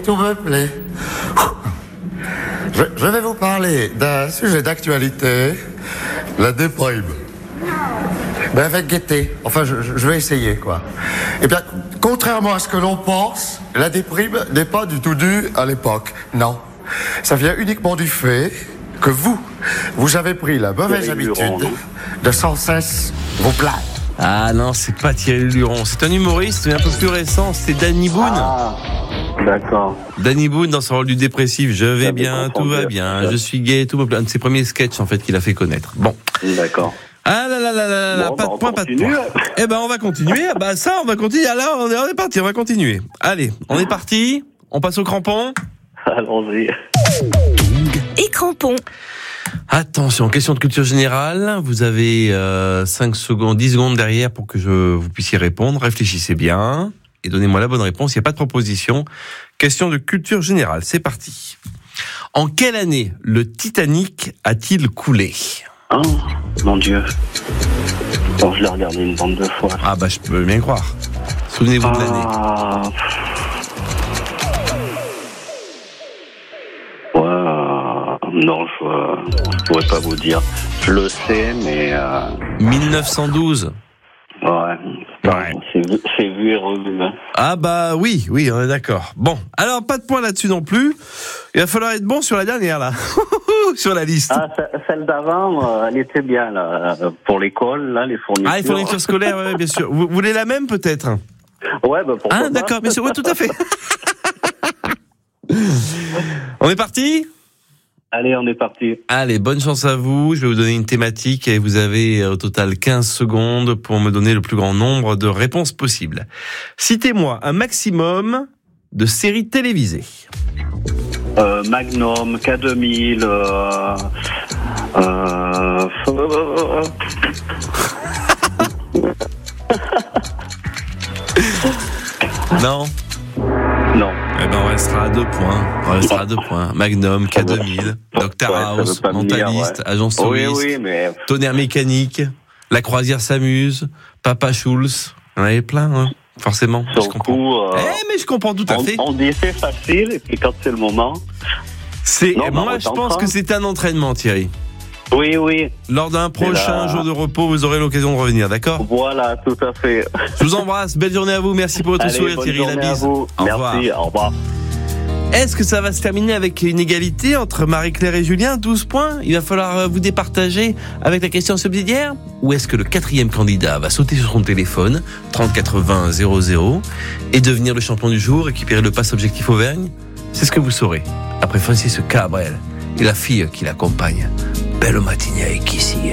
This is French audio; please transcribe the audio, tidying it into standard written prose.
tout me plaît. Je vais vous parler d'un sujet d'actualité, la déprime. Mais avec gaieté. Enfin, je vais essayer, quoi. Eh bien, contrairement à ce que l'on pense, la déprime n'est pas du tout due à l'époque. Non. Ça vient uniquement du fait que vous avez pris la mauvaise habitude de sans cesse vous plaindre. Ah non, c'est pas Thierry Luron. C'est un humoriste, mais un peu plus récent. C'est Danny Boone. Ah, d'accord. Danny Boone dans son rôle du dépressif. Je vais bien, tout va bien. Je suis gai, tout me plaît. Un de ses premiers sketchs, en fait, qu'il a fait connaître. Bon. D'accord. Ah là là là là là, Bon, pas de point, pas de point. Eh ben, on va continuer. Bah, ça, on va continuer. Alors, on est parti, on va continuer. Allez, on est parti. On passe au crampon. Allons-y. Et crampon. Attention, question de culture générale. Vous avez 5 secondes, 10 secondes derrière pour que vous puissiez répondre. Réfléchissez bien et donnez-moi la bonne réponse. Il n'y a pas de proposition. Question de culture générale, c'est parti. En quelle année le Titanic a-t-il coulé ? Oh, mon Dieu. Bon, je l'ai regardé une bande de fois. Ah bah je peux bien croire. Souvenez-vous de l'année. Non, je pourrais pas vous dire. Je le sais, mais... 1912. Ouais. C'est vu et revu. Hein. Ah bah oui, on est d'accord. Bon, alors pas de point là-dessus non plus. Il va falloir être bon sur la dernière là, sur la liste. Ah, celle d'avant, elle était bien là, pour l'école, là, les fournitures. Ah, les fournitures scolaires, ouais, bien sûr. Vous voulez la même peut-être ? Ouais, bah pourquoi pas. D'accord, bien sûr, ouais, tout à fait. On est parti ? Allez, on est parti. Allez, bonne chance à vous. Je vais vous donner une thématique et vous avez au total 15 secondes pour me donner le plus grand nombre de réponses possibles. Citez-moi un maximum de séries télévisées. Magnum, K2000, Non. Non. Eh ben, on restera à 2 points. Magnum, K2000, Dr House, Mentaliste, Agent Touriste, oui, mais... Tonnerre mécanique, La croisière s'amuse, Papa Schulz. On en avait plein, hein, forcément. Sur je le comprends. coup, mais je comprends tout à fait. On dit c'est facile, et puis quand c'est le moment... Moi, je pense que c'est un entraînement, Thierry. Oui. Lors d'un prochain jour de repos, vous aurez l'occasion de revenir, d'accord ? Voilà, tout à fait. Je vous embrasse, belle journée à vous, merci pour votre sourire, Thierry, la bise. Au revoir. Merci, au revoir. Est-ce que ça va se terminer avec une égalité entre Marie-Claire et Julien, 12 points ? Il va falloir vous départager avec la question subsidiaire ? Ou est-ce que le 4e candidat va sauter sur son téléphone, 30 80 00, et devenir le champion du jour, récupérer le pass Objectif Auvergne ? C'est ce que vous saurez après Francis Cabrel et la fille qui l'accompagne. Belle matinée ici.